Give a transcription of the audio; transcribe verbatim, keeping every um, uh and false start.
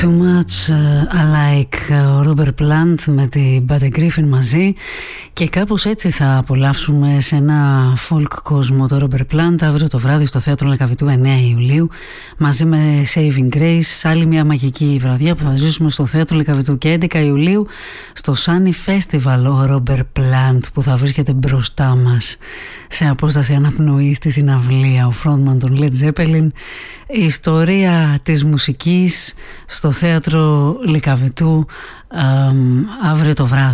Too much uh, alike, ο Robert Plant με την Buddy Griffin μαζί, και κάπως έτσι θα απολαύσουμε σε ένα folk κόσμο το Robert Plant αύριο το βράδυ στο Θέατρο Λεκαβητού εννέα Ιουλίου μαζί με Saving Grace, άλλη μια μαγική βραδιά που θα ζήσουμε στο Θέατρο Λεκαβητού, και έντεκα Ιουλίου στο Sunny Festival ο Robert Plant που θα βρίσκεται μπροστά μας σε απόσταση αναπνοή στη συναυλία, ο frontman των Led Zeppelin. Η ιστορία της μουσικής στο Θέατρο Λυκαβητού αύριο το βράδυ.